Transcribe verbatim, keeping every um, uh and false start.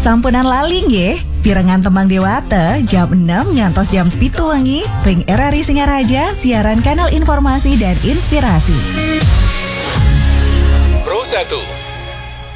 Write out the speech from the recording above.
Sampunan lali nggih, pirengan tembang Dewata jam enam ngantos jam pitu wengi, ring R R I Singaraja, siaran kanal informasi dan inspirasi. Pro satu